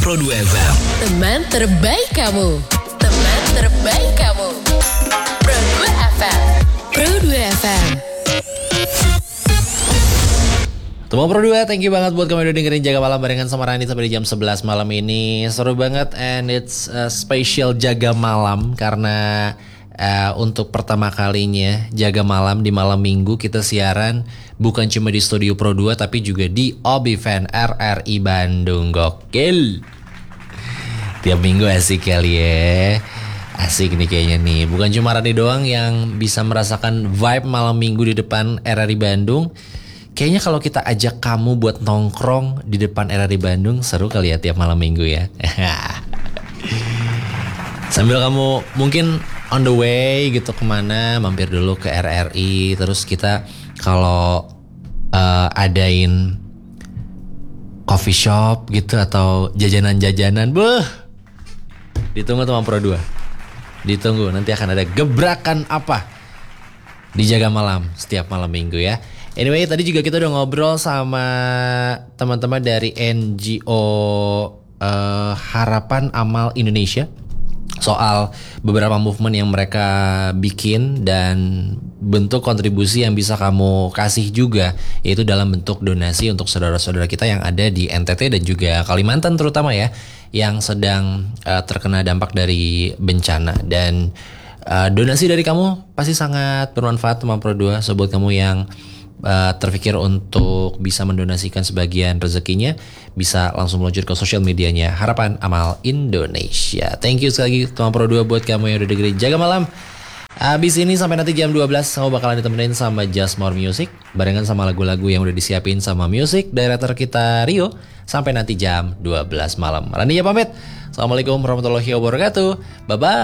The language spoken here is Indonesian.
Pro 2 FM. Teman terbaik kamu. Teman terbaik kamu. Pro 2 FM. Pro 2 FM. Teman Pro 2, thank you banget buat kamu udah dengerin Jaga Malam barengan sama Rani sampai di jam 11 malam ini. Seru banget and it's a special Jaga Malam karena untuk pertama kalinya Jaga Malam di malam minggu kita siaran bukan cuma di studio Pro 2 tapi juga di Obi Fan RRI Bandung. Gokil. Tiap minggu asik kali ya. Asik nih kayaknya nih. Bukan cuma Rani doang yang bisa merasakan vibe malam minggu di depan RRI Bandung. Kayaknya kalau kita ajak kamu buat nongkrong di depan RRI Bandung seru kali ya tiap malam minggu ya. Sambil kamu mungkin on the way gitu kemana, mampir dulu ke RRI. Terus kita kalau adain coffee shop gitu atau jajanan-jajanan, ditunggu teman Pro 2. Ditunggu, nanti akan ada gebrakan apa di Jaga Malam setiap malam minggu ya. Anyway, tadi juga kita udah ngobrol sama teman-teman dari NGO Harapan Amal Indonesia soal beberapa movement yang mereka bikin dan bentuk kontribusi yang bisa kamu kasih juga, yaitu dalam bentuk donasi untuk saudara-saudara kita yang ada di NTT dan juga Kalimantan terutama ya, yang sedang terkena dampak dari bencana. Dan donasi dari kamu pasti sangat bermanfaat teman Pro 2. So buat kamu yang terpikir untuk bisa mendonasikan sebagian rezekinya, bisa langsung meluncur ke sosial medianya Harapan Amal Indonesia. Thank you sekali lagi teman Pro 2 buat kamu yang udah dengerin Jaga Malam. Abis ini sampai nanti jam 12 kamu bakalan ditemenin sama Just More Music barengan sama lagu-lagu yang udah disiapin sama music director kita Rio sampai nanti jam 12 malam. Rani ya pamit. Assalamualaikum warahmatullahi wabarakatuh. Bye bye.